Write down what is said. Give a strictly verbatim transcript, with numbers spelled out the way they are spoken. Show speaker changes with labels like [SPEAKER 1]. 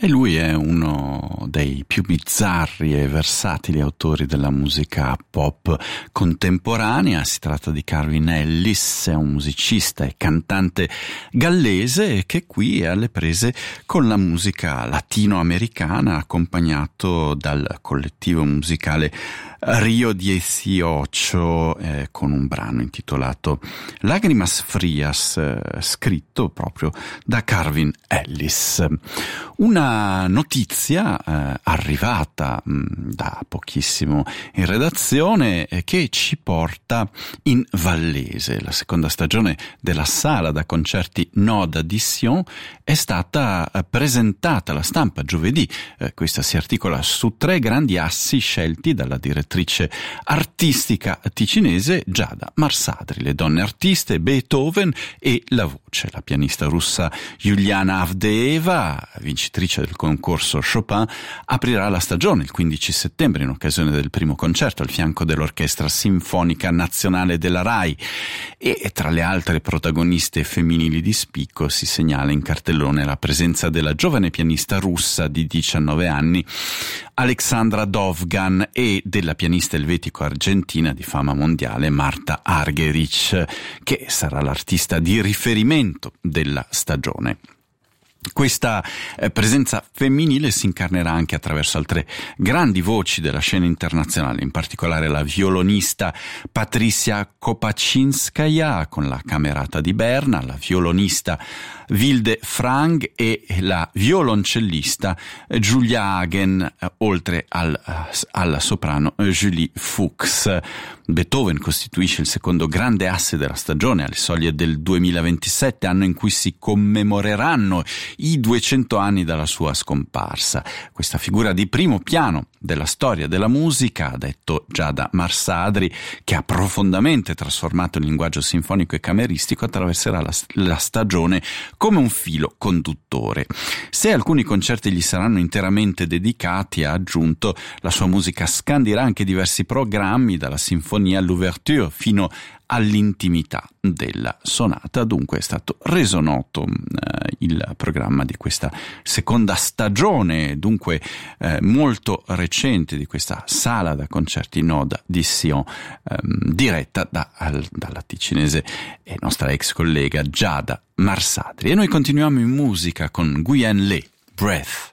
[SPEAKER 1] E lui è uno dei più bizzarri e versatili autori della musica pop contemporanea. Si tratta di Calvin Ellis, è un musicista e cantante gallese che qui è alle prese con la musica latinoamericana, accompagnato dal collettivo musicale Rio diciotto eh, con un brano intitolato Lágrimas Frías, eh, scritto proprio da Calvin Ellis. Una notizia eh, arrivata mh, da pochissimo in redazione eh, che ci porta in Vallese. La seconda stagione della sala da concerti Noda di Sion è stata eh, presentata alla stampa giovedì. Eh, questa si articola su tre grandi assi scelti dalla direttrice artistica ticinese Giada Marsadri: le donne artiste, Beethoven e la voce. La pianista russa Yuliana Avdeeva, vincitrice del concorso Chopin, aprirà la stagione il quindici settembre in occasione del primo concerto al fianco dell'Orchestra Sinfonica Nazionale della RAI. E tra le altre protagoniste femminili di spicco si segnala in cartellone la presenza della giovane pianista russa di diciannove anni Alexandra Dovgan e della pianista elvetico-argentina di fama mondiale Marta Argerich, che sarà l'artista di riferimento della stagione. Questa eh, presenza femminile si incarnerà anche attraverso altre grandi voci della scena internazionale, in particolare la violonista Patricia Kopaczynskaja con la Camerata di Berna, la violonista Wilde Frang e la violoncellista Julia Hagen, eh, oltre al, eh, alla soprano Julie Fuchs. Beethoven costituisce il secondo grande asse della stagione alle soglie del duemilaventisette, anno in cui si commemoreranno i duecento anni dalla sua scomparsa. Questa figura di primo piano della storia della musica, ha detto Giada Marsadri, che ha profondamente trasformato il linguaggio sinfonico e cameristico, attraverserà la, la stagione come un filo conduttore. Se alcuni concerti gli saranno interamente dedicati, ha aggiunto, la sua musica scandirà anche diversi programmi, dalla sinfonia all'ouverture fino all'intimità della sonata. Dunque è stato reso noto eh, il programma di questa seconda stagione, dunque eh, molto recente, di questa sala da concerti Noda di Sion, ehm, diretta da, al, dalla ticinese e nostra ex collega Giada Marsadri. E noi continuiamo in musica con Guyenne Le, Breath.